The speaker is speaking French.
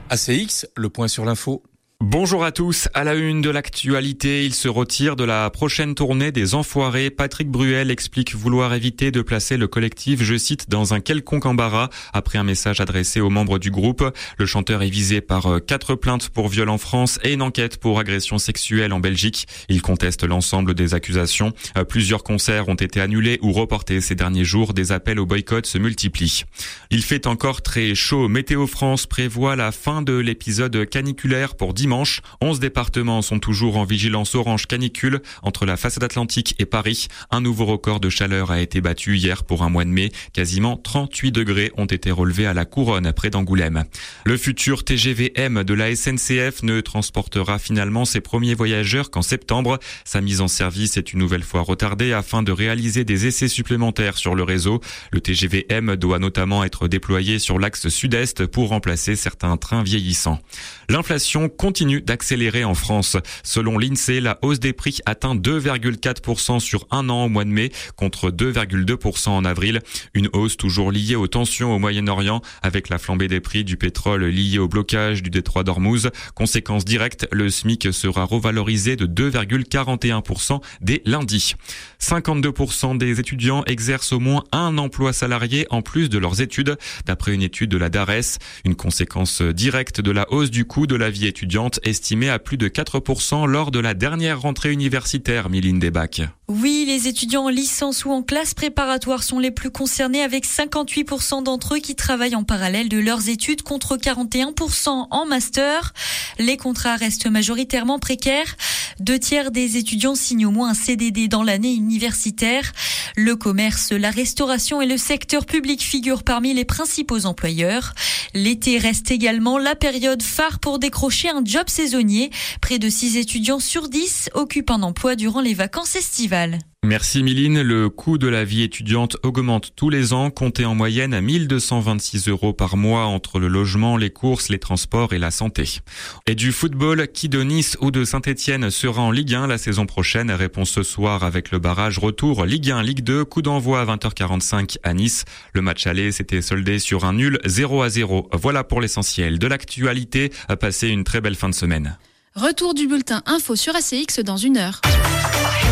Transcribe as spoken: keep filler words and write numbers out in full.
A C X, le point sur l'info. Bonjour à tous. À la une de l'actualité, il se retire de la prochaine tournée des Enfoirés. Patrick Bruel explique vouloir éviter de placer le collectif, je cite, dans un quelconque embarras. Après un message adressé aux membres du groupe, le chanteur est visé par quatre plaintes pour viol en France et une enquête pour agression sexuelle en Belgique. Il conteste l'ensemble des accusations. Plusieurs concerts ont été annulés ou reportés ces derniers jours. Des appels au boycott se multiplient. Il fait encore très chaud. Météo France prévoit la fin de l'épisode caniculaire pour dimanche. Dimanche, onze départements sont toujours en vigilance orange canicule entre la façade atlantique et Paris. Un nouveau record de chaleur a été battu hier pour un mois de mai. Quasiment trente-huit degrés ont été relevés à la Couronne, près d'Angoulême. Le futur T G V M de la S N C F ne transportera finalement ses premiers voyageurs qu'en septembre. Sa mise en service est une nouvelle fois retardée afin de réaliser des essais supplémentaires sur le réseau. Le T G V M doit notamment être déployé sur l'axe sud-est pour remplacer certains trains vieillissants. L'inflation continue continue d'accélérer en France. Selon l'INSEE, la hausse des prix atteint deux virgule quatre pour cent sur un an au mois de mai, contre deux virgule deux pour cent en avril. Une hausse toujours liée aux tensions au Moyen-Orient, avec la flambée des prix du pétrole liée au blocage du détroit d'Ormuz. Conséquence directe, le SMIC sera revalorisé de deux virgule quarante et un pour cent dès lundi. cinquante-deux pour cent des étudiants exercent au moins un emploi salarié en plus de leurs études, d'après une étude de la DARES. Une conséquence directe de la hausse du coût de la vie étudiante, estimée à plus de quatre pour cent lors de la dernière rentrée universitaire, Miline Desbacs. Oui, les étudiants en licence ou en classe préparatoire sont les plus concernés, avec cinquante-huit pour cent d'entre eux qui travaillent en parallèle de leurs études contre quarante et un pour cent en master. Les contrats restent majoritairement précaires. Deux tiers des étudiants signent au moins un C D D dans l'année universitaire. Le commerce, la restauration et le secteur public figurent parmi les principaux employeurs. L'été reste également la période phare pour décrocher un job saisonnier. Près de six étudiants sur dix occupent un emploi durant les vacances estivales. Merci Miline. Le coût de la vie étudiante augmente tous les ans, compté en moyenne à mille deux cent vingt-six euros par mois entre le logement, les courses, les transports et la santé. Et du football, qui de Nice ou de Saint-Etienne sera en Ligue un la saison prochaine? Réponse ce soir avec le barrage retour Ligue un, Ligue deux, coup d'envoi à vingt heures quarante-cinq à Nice. Le match aller s'était soldé sur un nul zéro à zéro. Voilà pour l'essentiel de l'actualité. Passez une très belle fin de semaine. Retour du bulletin info sur A C X dans une heure.